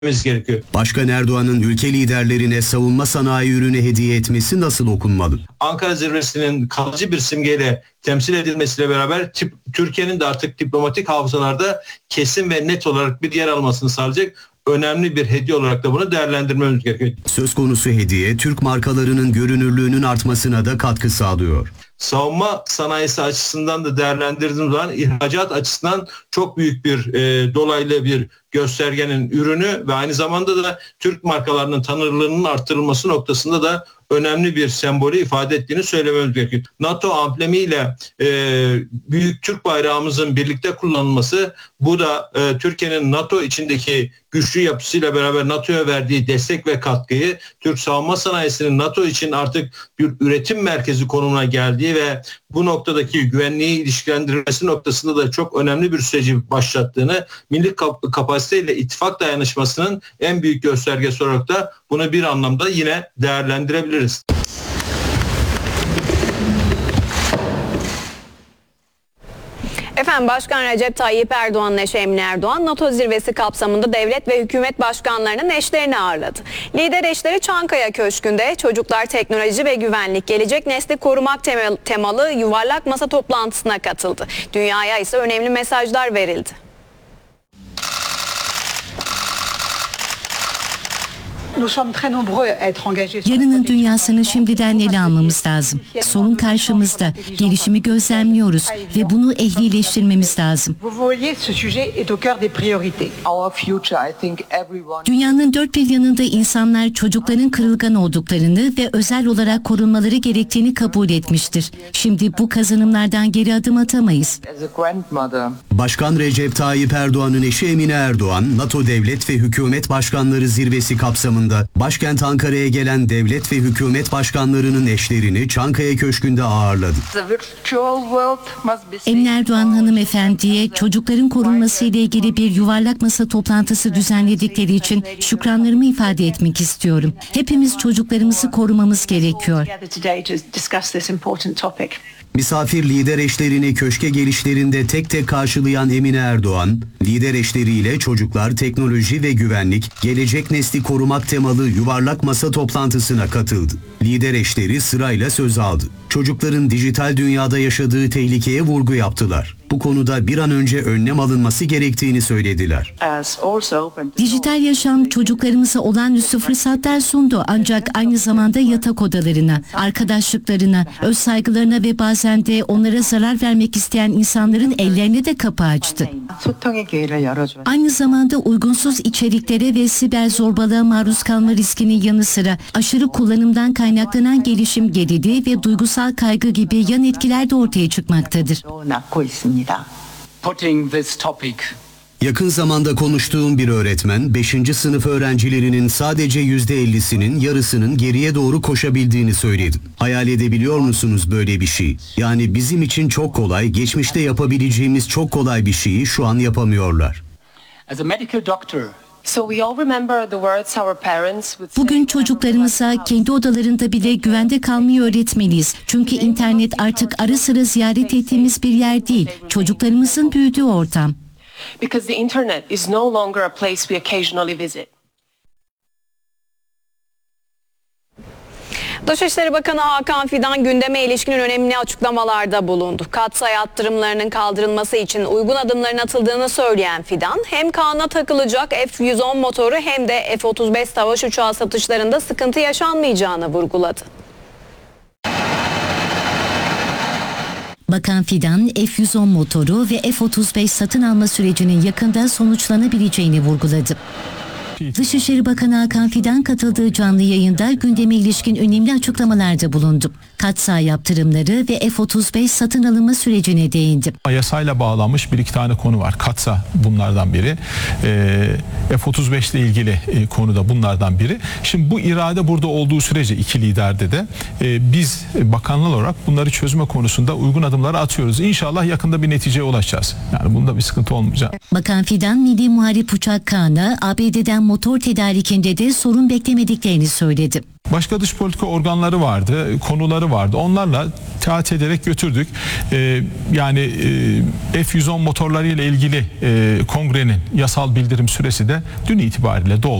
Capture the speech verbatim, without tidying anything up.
gerekiyor. Başkan Erdoğan'ın ülke liderlerine savunma sanayi ürünü hediye etmesi nasıl okunmalı? Ankara zirvesinin kalıcı bir simgeyle temsil edilmesiyle beraber tip, Türkiye'nin de artık diplomatik hafızalarda kesin ve net olarak bir yer almasını sağlayacak önemli bir hediye olarak da bunu değerlendirmemiz gerekiyor. Söz konusu hediye Türk markalarının görünürlüğünün artmasına da katkı sağlıyor. Savunma sanayisi açısından da değerlendirdiğimiz zaman ihracat açısından çok büyük bir e, dolaylı bir göstergenin ürünü ve aynı zamanda da Türk markalarının tanınırlığının arttırılması noktasında da önemli bir sembolü ifade ettiğini söylememiz gerekiyor. NATO amblemiyle e, büyük Türk bayrağımızın birlikte kullanılması, bu da e, Türkiye'nin NATO içindeki güçlü yapısıyla beraber NATO'ya verdiği destek ve katkıyı, Türk savunma sanayisinin NATO için artık bir üretim merkezi konumuna geldiği ve bu noktadaki güvenliği ilişkilendirilmesi noktasında da çok önemli bir süreci başlattığını, milli kap- kapasiteyle ittifak dayanışmasının en büyük göstergesi olarak da bunu bir anlamda yine değerlendirebiliriz. Efendim, Başkan Recep Tayyip Erdoğan'ın eşi Emine Erdoğan, NATO zirvesi kapsamında devlet ve hükümet başkanlarının eşlerini ağırladı. Lider eşleri Çankaya Köşkü'nde çocuklar, teknoloji ve güvenlik, gelecek nesli korumak temalı yuvarlak masa toplantısına katıldı. Dünyaya ise önemli mesajlar verildi. Yarının dünyasını şimdiden ele almamız lazım. Sorun karşımızda, gelişimi gözlemliyoruz ve bunu ehlileştirmemiz lazım. Dünyanın dört bir yanında insanlar çocukların kırılgan olduklarını ve özel olarak korunmaları gerektiğini kabul etmiştir. Şimdi bu kazanımlardan geri adım atamayız. Başkan Recep Tayyip Erdoğan'ın eşi Emine Erdoğan, NATO devlet ve hükümet başkanları zirvesi kapsamında başkent Ankara'ya gelen devlet ve hükümet başkanlarının eşlerini Çankaya Köşkü'nde ağırladı. Emine Erdoğan hanımefendiye çocukların korunması ile ilgili bir yuvarlak masa toplantısı düzenledikleri için şükranlarımı ifade etmek istiyorum. Hepimiz çocuklarımızı korumamız gerekiyor. Misafir lider eşlerini köşke gelişlerinde tek tek karşılayan Emine Erdoğan, lider eşleriyle çocuklar, teknoloji ve güvenlik, gelecek nesli korumak temalı yuvarlak masa toplantısına katıldı. Lider eşleri sırayla söz aldı. Çocukların dijital dünyada yaşadığı tehlikeye vurgu yaptılar. Bu konuda bir an önce önlem alınması gerektiğini söylediler. Dijital yaşam çocuklarımıza olağanüstü fırsatlar sundu, ancak aynı zamanda yatak odalarına, arkadaşlıklarına, öz saygılarına ve bazen de onlara zarar vermek isteyen insanların ellerine de kapı açtı. Aynı zamanda uygunsuz içeriklere ve siber zorbalığa maruz kalma riskinin yanı sıra aşırı kullanımdan kaynaklanan gelişim geriliği ve duygusal kaygı gibi yan etkiler de ortaya çıkmaktadır. Yakın zamanda konuştuğum bir öğretmen, beşinci sınıf öğrencilerinin sadece yüzde ellisinin yarısının geriye doğru koşabildiğini söyledi. Hayal edebiliyor musunuz böyle bir şey? Yani bizim için çok kolay, geçmişte yapabileceğimiz çok kolay bir şeyi şu an yapamıyorlar. Bugün çocuklarımıza kendi odalarında bile güvende kalmayı öğretmeliyiz. Çünkü internet artık ara sıra ziyaret ettiğimiz bir yer değil, çocuklarımızın büyüdüğü ortam. Because the internet is no longer a place we occasionally visit. Dışişleri Bakanı Hakan Fidan gündeme ilişkin önemli açıklamalarda bulundu. Katsayı arttırımlarının kaldırılması için uygun adımların atıldığını söyleyen Fidan, hem kanuna takılacak F yüz on motoru hem de F otuz beş savaş uçağı satışlarında sıkıntı yaşanmayacağını vurguladı. Bakan Fidan, F yüz on motoru ve F otuz beş satın alma sürecinin yakında sonuçlanabileceğini vurguladı. Dışişleri Bakanı Hakan Fidan katıldığı canlı yayında gündeme ilişkin önemli açıklamalarda bulundu. Katsayı yaptırımları ve F otuz beş satın alınma sürecine değindi. Yasayla bağlanmış bir iki tane konu var. Katsa bunlardan biri. E, F otuz beş ile ilgili e, konu da bunlardan biri. Şimdi bu irade burada olduğu sürece iki liderde de e, biz bakanlar olarak bunları çözme konusunda uygun adımları atıyoruz. İnşallah yakında bir neticeye ulaşacağız. Yani bunda bir sıkıntı olmayacak. Bakan Fidan, Milli Muharip Uçak Kağan'a A B D'den motor tedarikinde de sorun beklemediklerini söyledi. Başka dış politika organları vardı, konuları vardı. Onlarla teat ederek götürdük. Ee, yani e, F yüz on motorları ile ilgili e, kongrenin yasal bildirim süresi de dün itibariyle doldu.